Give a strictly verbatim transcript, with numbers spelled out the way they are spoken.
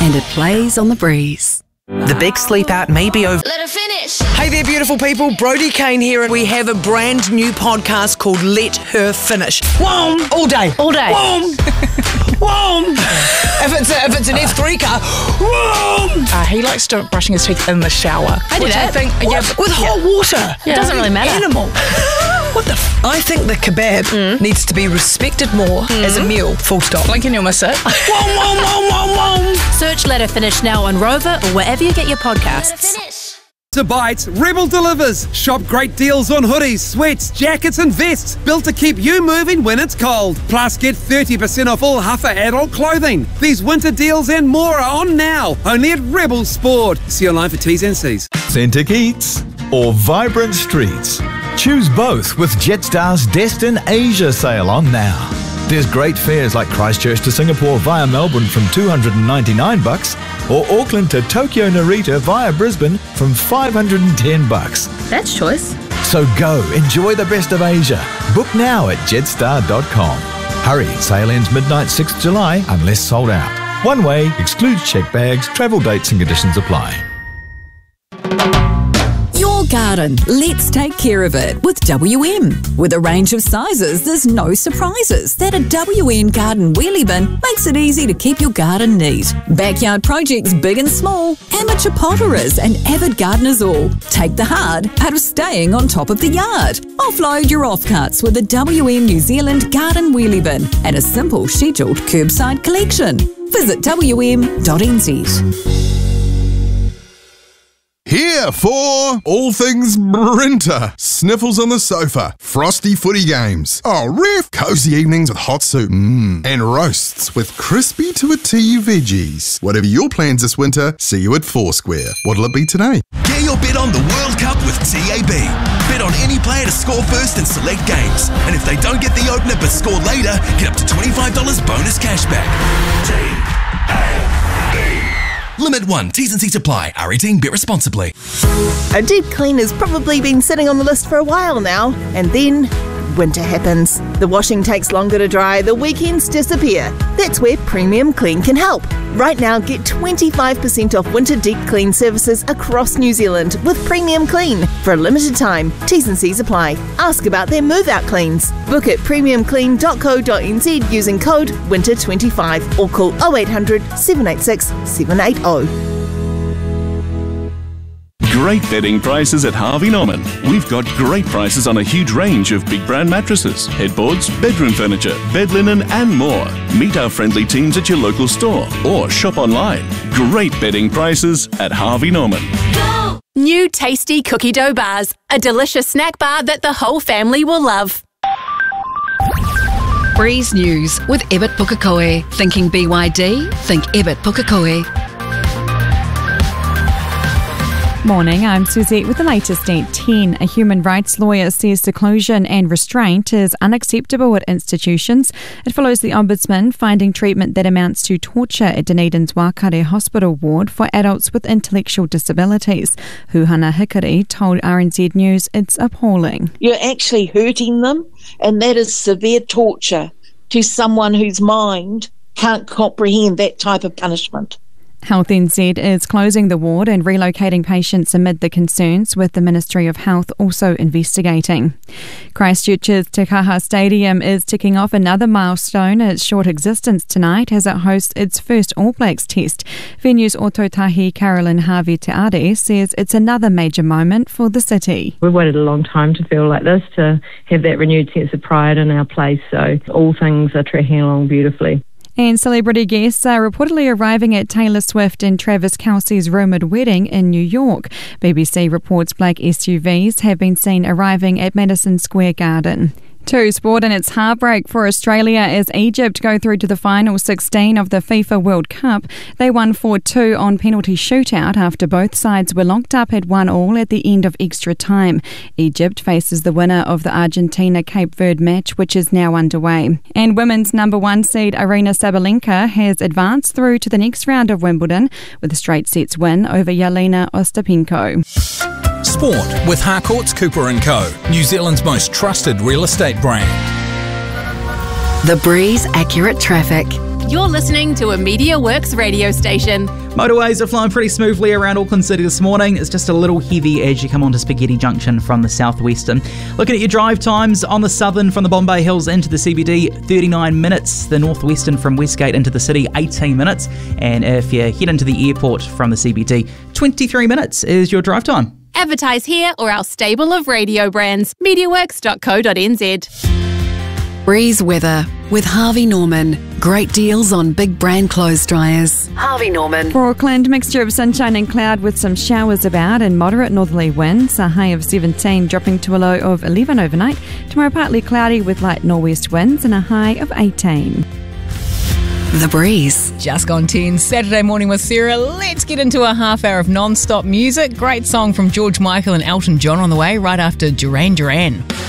and it plays on the breeze. The big sleep out may be over. Let her finish. Hey there, beautiful people. Brody Kane here, and we have a brand new podcast called Let Her Finish. Whoom! All day. All day. Whoom! Whoom! If it's, a, if it's an F three car, whoom! Uh, he likes to brushing his teeth in the shower. I do Which that. I think, yeah, but with Yeah. hot water. It doesn't really matter. Animal. What the f- I think the kebab Mm. needs to be respected more as a meal. Full stop. Blink and you'll miss it. Whoom, whoom, whoom, whoom, whoom. Search Let Her Finish now on Rover or wherever you get your Let her podcasts. finish. To Bites, Rebel delivers. Shop great deals on hoodies, sweats, jackets and vests built to keep you moving when it's cold. Plus, get thirty percent off all Huffer adult clothing. These winter deals and more are on now, only at Rebel Sport. See online for T's and C's. Authentic eats or vibrant streets? Choose both with Jetstar's Destin Asia sale on now. There's great fares like Christchurch to Singapore via Melbourne from two hundred ninety-nine bucks, or Auckland to Tokyo Narita via Brisbane from five hundred ten bucks. That's choice. So go, enjoy the best of Asia. Book now at jetstar dot com. Hurry, sale ends midnight sixth of July unless sold out. One way, excludes checked bags, travel dates and conditions apply. Your garden. Let's take care of it with W M. With a range of sizes, there's no surprises that a W M garden wheelie bin makes it easy to keep your garden neat. Backyard projects big and small, amateur potterers and avid gardeners all. Take the hard out of staying on top of the yard. Offload your offcuts with a W M New Zealand garden wheelie bin and a simple scheduled curbside collection. Visit w m dot n z. Here for all things Brinter. Sniffles on the sofa, frosty footy games. Oh, ref! Cozy evenings with hot soup. Mmm. And roasts with crispy to a T veggies. Whatever your plans this winter, see you at Foursquare. What'll it be today? Get your bet on the World Cup with T A B. Bet on any player to score first in select games. And if they don't get the opener but score later, get up to twenty-five dollars bonus cashback. T A B. Limit one. T's and C's apply. R eighteen. Bet responsibly. A deep clean has probably been sitting on the list for a while now, and then winter happens. The washing takes longer to dry, the weekends disappear. That's where Premium Clean can help. Right now, get twenty-five percent off winter deep clean services across New Zealand with Premium Clean. For a limited time, T's and C's apply. Ask about their move-out cleans. Book at premium clean dot co dot n z using code winter twenty-five or call oh eight hundred, seven eight six, seven eight zero. Great bedding prices at Harvey Norman. We've got great prices on a huge range of big brand mattresses, headboards, bedroom furniture, bed linen and more. Meet our friendly teams at your local store or shop online. Great bedding prices at Harvey Norman. Go! New tasty cookie dough bars. A delicious snack bar that the whole family will love. Breeze News with Ebert Pukekohe. Thinking B Y D? Think Ebert Pukekohe. Morning, I'm Suzette with the latest at ten. A human rights lawyer says seclusion and restraint is unacceptable at institutions. It follows the Ombudsman finding treatment that amounts to torture at Dunedin's Wākare Hospital ward for adults with intellectual disabilities. Huhana Hikari told R N Z News it's appalling. You're actually hurting them, and that is severe torture to someone whose mind can't comprehend that type of punishment. Health N Z is closing the ward and relocating patients amid the concerns, with the Ministry of Health also investigating. Christchurch's Te Kaha Stadium is ticking off another milestone in its short existence tonight as it hosts its first All Blacks test. Venue's Ototahi Carolyn Harvey Te Are says it's another major moment for the city. We've waited a long time to feel like this, to have that renewed sense of pride in our place, so all things are tracking along beautifully. And celebrity guests are reportedly arriving at Taylor Swift and Travis Kelce's rumoured wedding in New York. B B C reports black S U Vs have been seen arriving at Madison Square Garden. To sport, and it's heartbreak for Australia as Egypt go through to the final sixteen of the FIFA World Cup. They won four two on penalty shootout after both sides were locked up at one all at the end of extra time. Egypt faces the winner of the Argentina-Cape Verde match, which is now underway. And women's number one seed Aryna Sabalenka has advanced through to the next round of Wimbledon with a straight sets win over Yelena Ostapenko. Sport with Harcourts Cooper and Co, New Zealand's most trusted real estate brand. The Breeze Accurate Traffic. You're listening to a Media Works radio station. Motorways are flowing pretty smoothly around Auckland City this morning. It's just a little heavy as you come onto Spaghetti Junction from the southwestern. Looking at your drive times on the southern from the Bombay Hills into the C B D, thirty-nine minutes. The northwestern from Westgate into the city, eighteen minutes. And if you head into the airport from the C B D, twenty-three minutes is your drive time. Advertise here or our stable of radio brands. mediaworks dot co dot n z. Breeze weather with Harvey Norman. Great deals on big brand clothes dryers. Harvey Norman. For Auckland, mixture of sunshine and cloud with some showers about and moderate northerly winds. A high of seventeen, dropping to a low of eleven overnight. Tomorrow partly cloudy with light northwest winds and a high of eighteen. The Breeze. Just gone ten, Saturday morning with Sarah. Let's get into a half hour of non-stop music. Great song from George Michael and Elton John on the way right after Duran Duran.